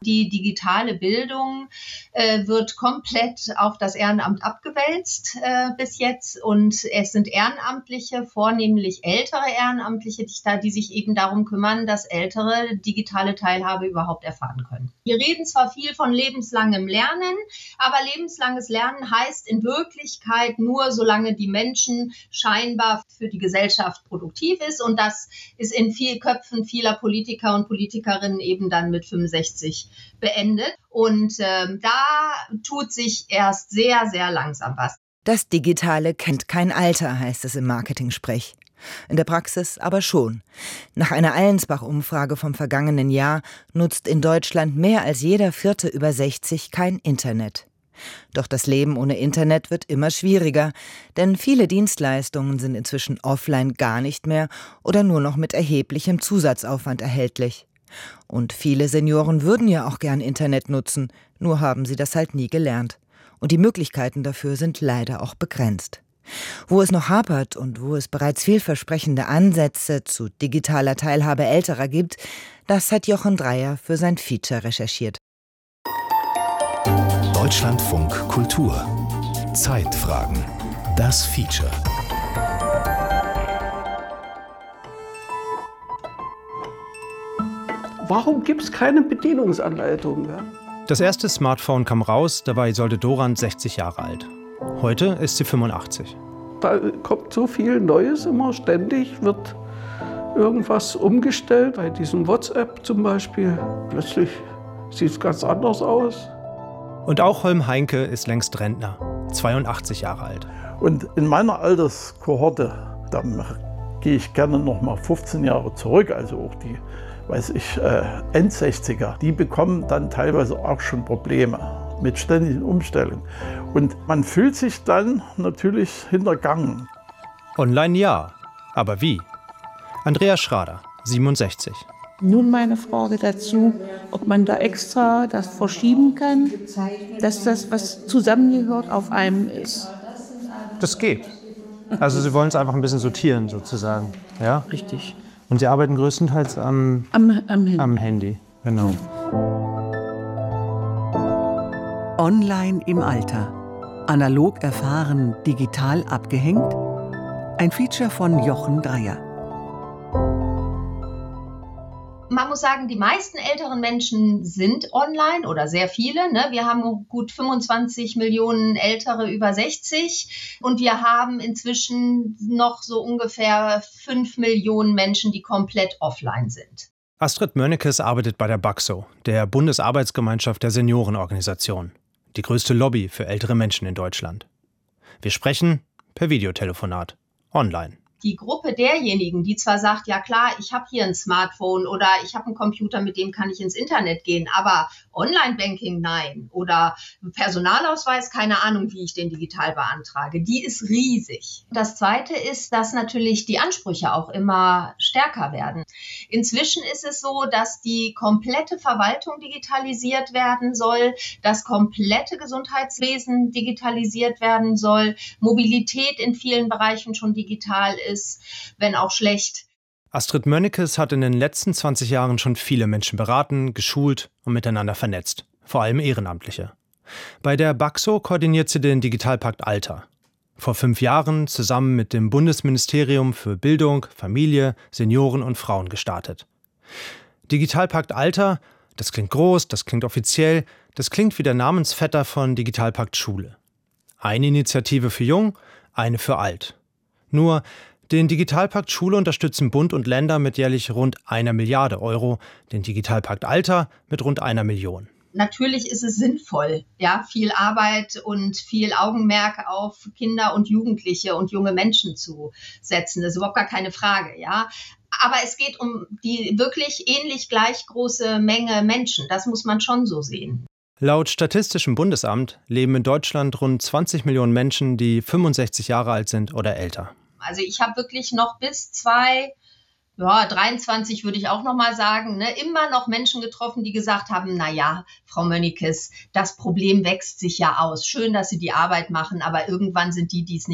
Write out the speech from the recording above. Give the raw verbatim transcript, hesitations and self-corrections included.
Die digitale Bildung äh, wird komplett auf das Ehrenamt abgewälzt äh, bis jetzt. Und es sind Ehrenamtliche, vornehmlich ältere Ehrenamtliche, die, da, die sich eben darum kümmern, dass Ältere digitale Teilhabe überhaupt erfahren können. Wir reden zwar viel von lebenslangem Lernen, aber lebenslanges Lernen heißt in Wirklichkeit nur, solange die Menschen scheinbar für die Gesellschaft produktiv ist. Und das ist in vielen Köpfen vieler Politiker und Politikerinnen eben dann mit fünfundsechzig beendet. Und äh, da tut sich erst sehr, sehr langsam was. Das Digitale kennt kein Alter, heißt es im Marketing-Sprech. In der Praxis aber schon. Nach einer Allensbach-Umfrage vom vergangenen Jahr nutzt in Deutschland mehr als jeder Vierte über sechzig kein Internet. Doch das Leben ohne Internet wird immer schwieriger, denn viele Dienstleistungen sind inzwischen offline gar nicht mehr oder nur noch mit erheblichem Zusatzaufwand erhältlich. Und viele Senioren würden ja auch gern Internet nutzen, nur haben sie das halt nie gelernt. Und die Möglichkeiten dafür sind leider auch begrenzt. Wo es noch hapert und wo es bereits vielversprechende Ansätze zu digitaler Teilhabe Älterer gibt, das hat Jochen Dreier für sein Feature recherchiert. Deutschlandfunk Kultur. Zeitfragen. Das Feature. Warum gibt es keine Bedienungsanleitung? Ja? Das erste Smartphone kam raus, da war Isolde Dorand sechzig Jahre alt. Heute ist sie fünfundachtzig. Da kommt so viel Neues immer, ständig wird irgendwas umgestellt. Bei diesem WhatsApp zum Beispiel, plötzlich sieht es ganz anders aus. Und auch Holm Heinke ist längst Rentner, zweiundachtzig Jahre alt. Und in meiner Alterskohorte, da gehe ich gerne noch mal fünfzehn Jahre zurück, also auch die, weiß ich, äh, Endsechziger, die bekommen dann teilweise auch schon Probleme mit ständigen Umstellungen. Und man fühlt sich dann natürlich hintergangen. Online ja, aber wie? Andrea Schrader, siebenundsechzig. Nun meine Frage dazu, ob man da extra das verschieben kann, dass das, was zusammengehört, auf einem ist. Das geht. Also Sie wollen es einfach ein bisschen sortieren sozusagen. Ja? Richtig. Und Sie arbeiten größtenteils am, am, am Handy. am Handy. Genau. Online im Alter. Analog erfahren, digital abgehängt? Ein Feature von Jochen Dreier. Man muss sagen, die meisten älteren Menschen sind online oder sehr viele. Ne? Wir haben gut fünfundzwanzig Millionen Ältere über sechzig und wir haben inzwischen noch so ungefähr fünf Millionen Menschen, die komplett offline sind. Astrid Mönnekes arbeitet bei der BAXO, der Bundesarbeitsgemeinschaft der Seniorenorganisation, die größte Lobby für ältere Menschen in Deutschland. Wir sprechen per Videotelefonat, online. Die Gruppe derjenigen, die zwar sagt, ja klar, ich habe hier ein Smartphone oder ich habe einen Computer, mit dem kann ich ins Internet gehen, aber Online-Banking nein oder Personalausweis, keine Ahnung, wie ich den digital beantrage, die ist riesig. Das Zweite ist, dass natürlich die Ansprüche auch immer stärker werden. Inzwischen ist es so, dass die komplette Verwaltung digitalisiert werden soll, das komplette Gesundheitswesen digitalisiert werden soll, Mobilität in vielen Bereichen schon digital ist. Ist, wenn auch schlecht. Astrid Mönnekes hat in den letzten zwanzig Jahren schon viele Menschen beraten, geschult und miteinander vernetzt, vor allem Ehrenamtliche. Bei der BAXO koordiniert sie den Digitalpakt Alter. Vor fünf Jahren zusammen mit dem Bundesministerium für Bildung, Familie, Senioren und Frauen gestartet. Digitalpakt Alter, das klingt groß, das klingt offiziell, das klingt wie der Namensvetter von Digitalpakt Schule. Eine Initiative für Jung, eine für Alt. Nur den Digitalpakt Schule unterstützen Bund und Länder mit jährlich rund einer Milliarde Euro, den Digitalpakt Alter mit rund einer Million. Natürlich ist es sinnvoll, ja, viel Arbeit und viel Augenmerk auf Kinder und Jugendliche und junge Menschen zu setzen. Das ist überhaupt gar keine Frage, ja. Aber es geht um die wirklich ähnlich gleich große Menge Menschen. Das muss man schon so sehen. Laut Statistischem Bundesamt leben in Deutschland rund zwanzig Millionen Menschen, die fünfundsechzig Jahre alt sind oder älter. Also ich habe wirklich noch bis zwei, ja, dreiundzwanzig würde ich auch noch mal sagen, ne, immer noch Menschen getroffen, die gesagt haben, na ja, Frau Mönnekes, das Problem wächst sich ja aus. Schön, dass Sie die Arbeit machen, aber irgendwann sind die, die es nicht